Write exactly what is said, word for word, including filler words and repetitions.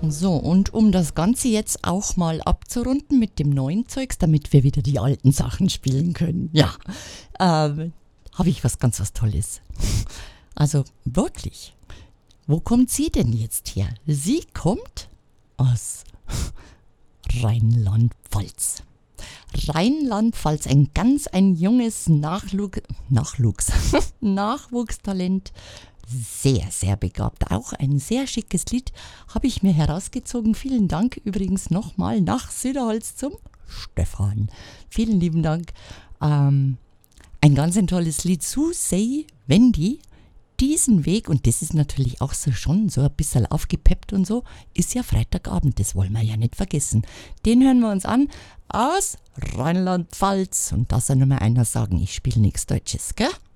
So, und um das Ganze jetzt auch mal abzurunden mit dem neuen Zeugs, damit wir wieder die alten Sachen spielen können, ja, ähm, habe ich was ganz was Tolles. Also wirklich, wo kommt sie denn jetzt her? Sie kommt aus Rheinland-Pfalz. Rheinland-Pfalz, ein ganz ein junges Nachlug Nachwuchs, Nachwuchstalent, sehr, sehr begabt. Auch ein sehr schickes Lied habe ich mir herausgezogen. Vielen Dank übrigens nochmal nach Süderholz zum Stefan. Vielen lieben Dank. Ähm, ein ganz ein tolles Lied zu Say Wendy. Diesen Weg, und das ist natürlich auch so schon so ein bisschen aufgepeppt und so, ist ja Freitagabend, das wollen wir ja nicht vergessen. Den hören wir uns an aus Rheinland-Pfalz. Und da soll nur mal einer sagen, ich spiele nichts Deutsches, gell?